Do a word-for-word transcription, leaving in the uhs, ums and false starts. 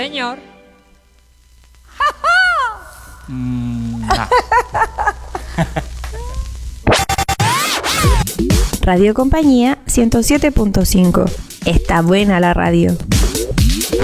señor. Mm, ah. Radio Compañía ciento siete punto cinco. Está buena la radio.